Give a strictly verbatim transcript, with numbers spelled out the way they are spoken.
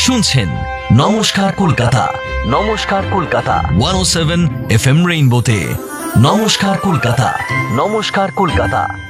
শুনছেন নমস্কার কলকাতা, নমস্কার কলকাতা ওয়ান ও সেভেন এফ এম রেইনবোতে। নমস্কার কলকাতা, নমস্কার কলকাতা।